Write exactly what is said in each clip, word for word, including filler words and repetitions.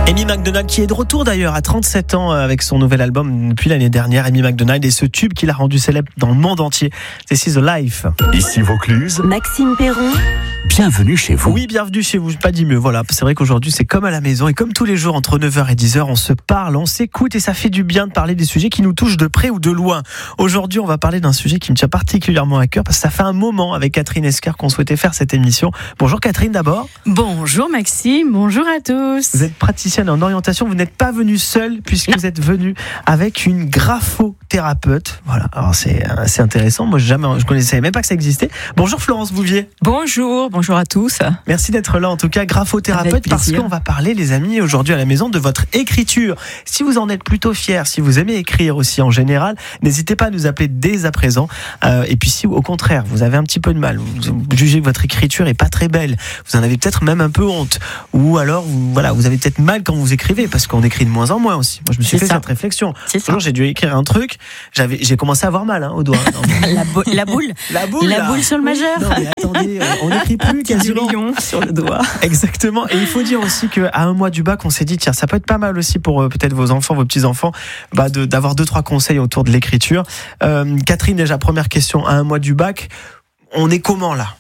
Amy Macdonald qui est de retour d'ailleurs à trente-sept ans avec son nouvel album depuis l'année dernière, Amy Macdonald, et ce tube qui l'a rendu célèbre dans le monde entier, This is the Life. Ici Vaucluse, Maxime Perron. Bienvenue chez vous. Oui, bienvenue chez vous, pas dit mieux. Voilà, c'est vrai qu'aujourd'hui c'est comme à la maison et comme tous les jours entre neuf heures et dix heures, on se parle, on s'écoute et ça fait du bien de parler des sujets qui nous touchent de près ou de loin. Aujourd'hui, on va parler d'un sujet qui me tient particulièrement à cœur parce que ça fait un moment avec Catherine Esquer qu'on souhaitait faire cette émission. Bonjour Catherine d'abord. Bonjour Maxime, bonjour à tous. Vous êtes praticienne en orientation, vous n'êtes pas venue seule puisque non. Vous êtes venue avec une graphothérapeute. Voilà, alors c'est assez intéressant. Moi, jamais, je connaissais même pas que ça existait. Bonjour Florence Bouvier. Bonjour, bonjour à tous. Merci d'être là en tout cas, graphothérapeute, parce qu'on va parler les amis aujourd'hui à la maison de votre écriture. Si vous en êtes plutôt fiers, si vous aimez écrire aussi en général, n'hésitez pas à nous appeler dès à présent. Euh, et puis si au contraire vous avez un petit peu de mal, vous, vous jugez que votre écriture est pas très belle, vous en avez peut-être même un peu honte, ou alors vous, voilà, vous avez peut-être mal quand vous écrivez parce qu'on écrit de moins en moins aussi. Moi je me suis c'est fait ça. cette réflexion. C'est ça. J'ai dû écrire un truc, j'avais, j'ai commencé à avoir mal hein, au doigt. la, bo- la boule, la boule, la boule sur le majeur. Non mais attendez, on n'écrit plus quasiment. Sur le doigt. Exactement. Et il faut dire aussi qu'à un mois du bac, on s'est dit tiens, ça peut être pas mal aussi pour euh, peut-être vos enfants, vos petits-enfants, bah, de, d'avoir deux trois conseils autour de l'écriture. Euh, Catherine, déjà première question, à un mois du bac, on est comment là?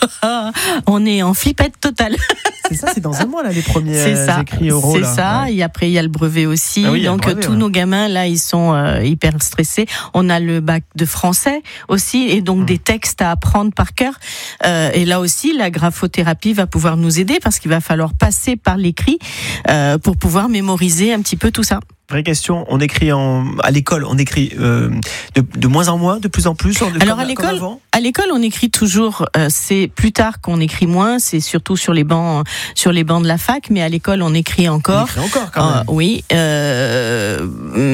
On est en flippette totale. C'est ça, c'est dans un mois là les premiers c'est ça, écrits oraux. C'est là. ça, ouais. Et après il y a le brevet aussi. Ah oui, donc brevet, tous ouais. nos gamins là, ils sont euh, hyper stressés. On a le bac de français aussi et donc mmh. des textes à apprendre par cœur. Euh, et là aussi, la graphothérapie va pouvoir nous aider parce qu'il va falloir passer par l'écrit euh, pour pouvoir mémoriser un petit peu tout ça. Vraie question, on écrit en, à l'école, on écrit euh, de, de moins en moins, de plus en plus. De, Alors comme, à l'école, à l'école, on écrit toujours. Euh, c'est plus tard qu'on écrit moins. C'est surtout sur les bancs, sur les bancs de la fac. Mais à l'école, on écrit encore. On écrit encore quand même. Euh, oui, euh,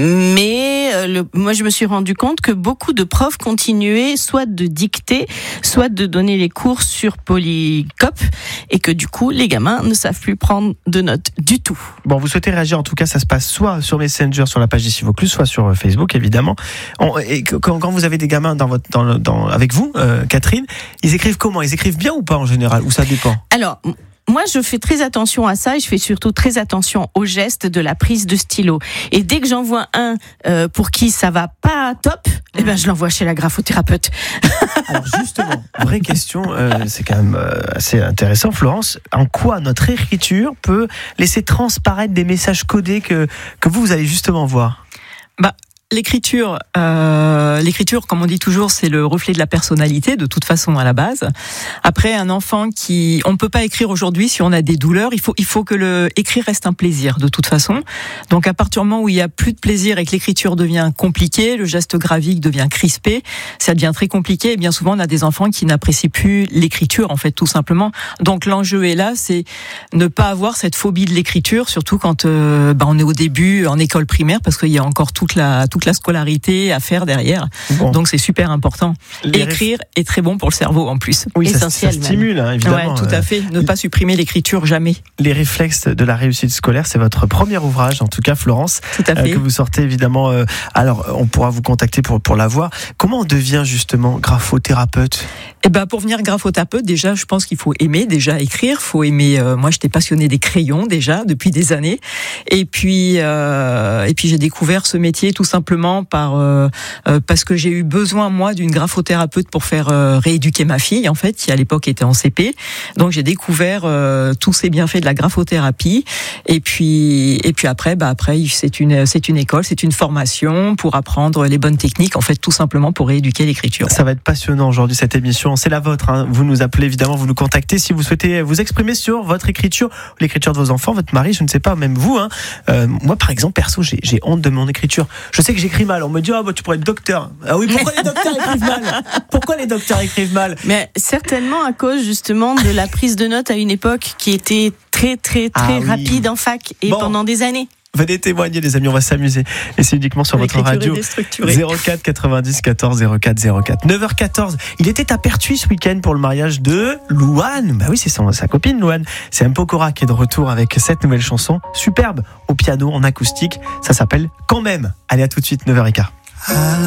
mais euh, le, moi, je me suis rendu compte que beaucoup de profs continuaient soit de dicter, soit de donner les cours sur Polycope, et que du coup, les gamins ne savent plus prendre de notes du tout. Bon, vous souhaitez réagir, en tout cas, ça se passe soit sur Messenger, sur la page d'Ici Vaucluse, soit sur Facebook, évidemment. On, et quand, quand vous avez des gamins dans votre, dans, dans, avec vous, euh, Catherine, ils écrivent comment? Ils écrivent bien ou pas en général? Ou ça dépend? Alors, moi, je fais très attention à ça et je fais surtout très attention au geste de la prise de stylo. Et dès que j'en vois un euh, pour qui ça va pas top, eh ben, je l'envoie chez la graphothérapeute. Alors justement, vraie question, euh, c'est quand même euh, assez intéressant, Florence. En quoi notre écriture peut laisser transparaître des messages codés que, que vous, vous allez justement voir? Bah, L'écriture, euh, l'écriture, comme on dit toujours, c'est le reflet de la personnalité, de toute façon à la base. Après, un enfant qui, on ne peut pas écrire aujourd'hui si on a des douleurs. Il faut, il faut que le écrire reste un plaisir, de toute façon. Donc, à partir du moment où il y a plus de plaisir et que l'écriture devient compliquée, le geste graphique devient crispé, ça devient très compliqué. Et bien souvent, on a des enfants qui n'apprécient plus l'écriture, en fait, tout simplement. Donc, l'enjeu est là, c'est ne pas avoir cette phobie de l'écriture, surtout quand euh, bah, on est au début en école primaire, parce qu'il y a encore toute la toute la scolarité à faire derrière. Bon. Donc c'est super important. Les Écrire ref... est très bon pour le cerveau en plus. Oui, essentiel. Ça, ça stimule hein, évidemment. Ouais, tout à fait. Ne pas supprimer l'écriture jamais. Les réflexes de la réussite scolaire, c'est votre premier ouvrage, en tout cas Florence, tout à fait. Euh, que vous sortez évidemment. Euh, alors on pourra vous contacter pour pour la voir. Comment on devient justement graphothérapeute? Eh ben pour venir graphothérapeute, déjà je pense qu'il faut aimer déjà écrire, faut aimer. Euh, moi j'étais passionnée des crayons déjà depuis des années, et puis euh, et puis j'ai découvert ce métier tout simplement par euh, euh, parce que j'ai eu besoin moi d'une graphothérapeute pour faire euh, rééduquer ma fille en fait qui à l'époque était en C P. Donc j'ai découvert euh, tous ces bienfaits de la graphothérapie et puis et puis après bah après c'est une c'est une école, c'est une formation pour apprendre les bonnes techniques en fait tout simplement pour rééduquer l'écriture. Ça va être passionnant aujourd'hui cette émission, c'est la vôtre hein. Vous nous appelez évidemment, vous nous contactez si vous souhaitez vous exprimer sur votre écriture, l'écriture de vos enfants, votre mari, je ne sais pas, même vous hein. Euh, moi par exemple perso j'ai j'ai honte de mon écriture. Je sais que j'écris mal. On me dit, ah, bah, tu pourrais être docteur. Ah oui, pourquoi les docteurs écrivent mal? Pourquoi les docteurs écrivent mal? Mais certainement à cause, justement, de la prise de notes à une époque qui était très, très, très ah, rapide oui. en fac et bon. pendant des années. Venez témoigner les amis, on va s'amuser. Et c'est uniquement sur votre radio. zéro quatre quatre-vingt-dix quatorze zéro quatre zéro quatre. neuf heures quatorze. Il était à Pertuis ce week-end pour le mariage de Louane. Bah oui, c'est son, sa copine Louane. C'est M. Pokora qui est de retour avec cette nouvelle chanson. Superbe, au piano, en acoustique. Ça s'appelle Quand même. Allez, à tout de suite, neuf heures quinze.